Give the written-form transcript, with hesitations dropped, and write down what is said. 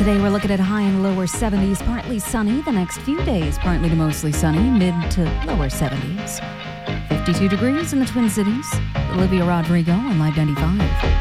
Today we're looking at high and lower 70s, partly sunny. The next few days, partly to mostly sunny, mid to lower 70s. 52 degrees in the Twin Cities. Olivia Rodrigo on Live 95.